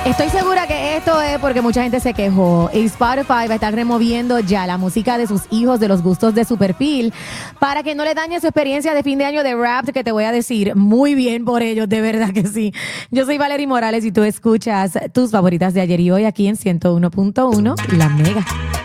Estoy segura que esto es porque mucha gente se quejó. Y Spotify va a estar removiendo ya la música de sus hijos de los gustos de su perfil para que no le dañe su experiencia de fin de año de rap, que te voy a decir muy bien por ellos, de verdad que sí. Yo soy Valerie Morales y tú escuchas tus favoritas de ayer y hoy aquí en 101.1 La Mega.